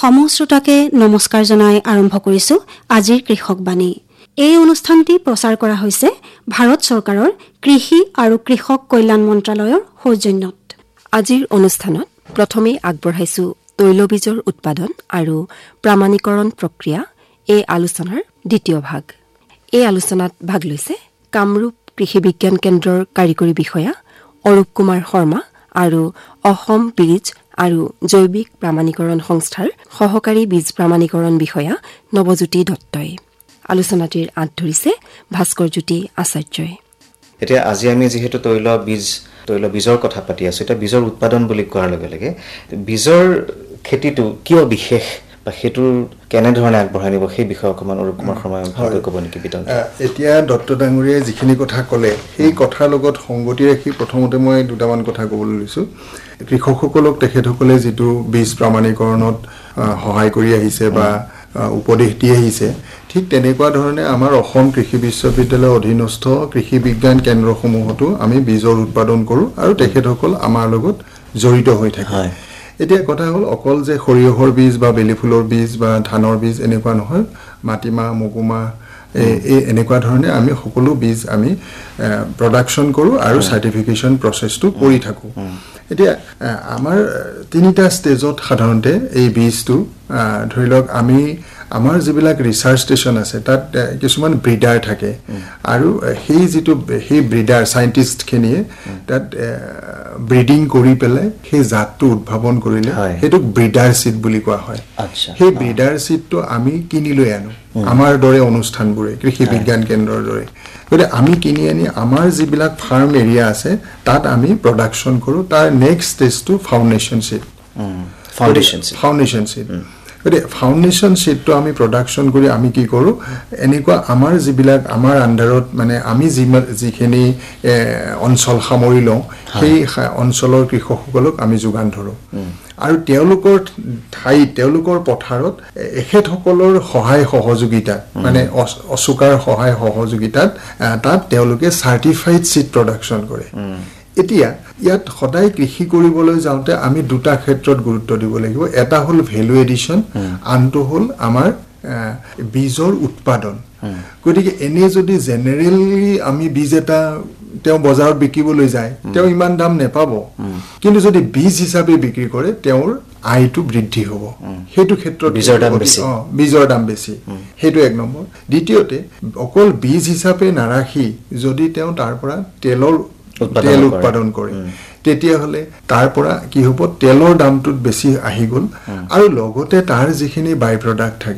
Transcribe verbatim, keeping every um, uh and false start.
সমশ্ৰোতাকে নমস্কাৰ জনাই আৰম্ভ কৰিছো আজিৰ কৃষকবাণী। এই অনুষ্ঠানটি প্ৰচাৰ কৰা হৈছে ভাৰত চৰকাৰৰ কৃষি আৰু কৃষক কল্যাণ মন্ত্ৰালয়ৰ সৌজন্যত। আজিৰ অনুষ্ঠানত প্ৰথমে আগবঢ়াইছো তৈলবীজৰ উৎপাদন আৰু প্ৰামাণিকৰণ প্ৰক্ৰিয়া এই আলোচনাৰ দ্বিতীয় ভাগ। এই আলোচনাত ভাগ লৈছে কামৰূপ কৃষি বিজ্ঞান কেন্দ্ৰৰ কাৰিকৰী বিষয়া অৰূপ কুমাৰ শৰ্মা আৰু অসম বীজ আৰু জৈৱিক প্ৰামাণিকৰণ সংস্থাৰ সহকাৰী বীজ প্ৰামাণিকৰণ বিষয়া নৱজ্যোতি দত্তই। আলোচনাটিৰ আঁত ধৰিছে ভাস্কৰজ্যোতি আচাৰ্যই। এতিয়া আজি আমি যিহেতু তৈল বীজ তৈল বীজৰ কথা পাতি আছো, এতিয়া বীজৰ উৎপাদন বুলি কোৱাৰ লগে লগে বীজৰ খেতিটো কিয় বিশেষ বা সেইটোৰ কেনেধৰণে আগবঢ়াই নিব সেই বিষয়ে অকণমান অৰূপ কুমাৰ শৰ্মাই ভালকৈ ক'ব নেকি? বিতন এতিয়া দত্ত ডাঙৰীয়াই যিখিনি কথা ক'লে সেই কথাৰ লগত সংগতি ৰাখি প্ৰথমতে মই দুটামান কথা ক'বলৈ লৈছোঁ। কৃষকসকলক তেখেতসকলে যিটো বীজ প্ৰমাণীকৰণত সহায় কৰি আহিছে বা উপদেশ দি আহিছে, ঠিক তেনেকুৱা ধৰণে আমাৰ অসম কৃষি বিশ্ববিদ্যালয়ৰ অধীনস্থ কৃষি বিজ্ঞান কেন্দ্ৰসমূহতো আমি বীজৰ উৎপাদন কৰোঁ আৰু তেখেতসকল আমাৰ লগত জড়িত হৈ থাকে। এতিয়া কথা হ'ল অকল যে সৰিয়হৰ বীজ বা বেলি ফুলৰ বীজ বা ধানৰ বীজ এনেকুৱা নহয়, মাটিমাহ মগুমাহ এই এনেকুৱা ধৰণে আমি সকলো বীজ আমি প্ৰডাকশ্যন কৰোঁ আৰু চাৰ্টিফিকেশ্যন প্ৰচেছটো কৰি থাকোঁ। এতিয়া আমাৰ তিনিটা ষ্টেজত সাধাৰণতে এই বীজটো ধৰি লওক আমি আমাৰ যিবিলাক ৰিচাৰ্চ ষ্টেচন আছে তাত কিছুমান ব্ৰিডাৰ থাকে আৰু সেই যিটো সেই ব্ৰিডাৰ চাইণ্টিষ্টখিনিয়ে তাত ব্ৰিডিং কৰি পেলাই সেই জাতটো উদ্ভাৱন কৰিলে সেইটোক ব্ৰিডাৰ চিড বুলি কোৱা হয়। সেই ব্ৰিডাৰ চিডটো আমি কিনি লৈ আনো আমাৰ দৰে অনুষ্ঠানবোৰে, কৃষি বিজ্ঞান কেন্দ্ৰৰ দৰে। গতিকে আমি কিনি আনি আমাৰ যিবিলাক ফাৰ্ম এৰিয়া আছে তাত আমি প্ৰডাকশ্যন কৰোঁ। তাৰ next ষ্টেজটো foundation seed foundation seed গতিকে ফাউণ্ডেশ্যন চিডটো আমি প্ৰডাকশ্যন কৰি আমি কি কৰোঁ, এনেকুৱা আমাৰ যিবিলাক আমাৰ আণ্ডাৰত মানে আমি যিমান যিখিনি অঞ্চল সামৰি লওঁ সেই অঞ্চলৰ কৃষকসকলক আমি যোগান ধৰোঁ আৰু তেওঁলোকৰ ঠাইত তেওঁলোকৰ পথাৰত এখেতসকলৰ সহায় সহযোগিতাত মানে অচুকাৰ সহায় সহযোগিতাত তাত তেওঁলোকে চাৰ্টিফাইড চিড প্ৰডাকশ্যন কৰে। এতিয়া ইয়াত সদায় কৃষি কৰিবলৈ যাওঁতে আমি দুটা ক্ষেত্ৰত গুৰুত্ব দিব লাগিব। এটা হ'ল ভেলু এডিশ্যন, আনটো হ'ল আমাৰ বীজৰ উৎপাদন। গতিকে এনে যদি জেনেৰেলি আমি বীজ এটা তেওঁ বজাৰত বিকিবলৈ যায় তেওঁ ইমান দাম নেপাব, কিন্তু যদি বীজ হিচাপে বিক্ৰী কৰে তেওঁৰ আয়টো বৃদ্ধি হ'ব। সেইটো ক্ষেত্ৰত বীজৰ দাম বেছি বীজৰ দাম বেছি সেইটো এক নম্বৰ। দ্বিতীয়তে অকল বীজ হিচাপে নাৰাখি যদি তেওঁ তাৰ পৰা তেলৰ তেল উৎপাদন কৰে তেতিয়াহ'লে তাৰ পৰা কি হ'ব, তেলৰ দামটোত বেছি আহি গ'ল আৰু লগতে তাৰ যিখিনি বাই প্ৰডাক্ট থাকে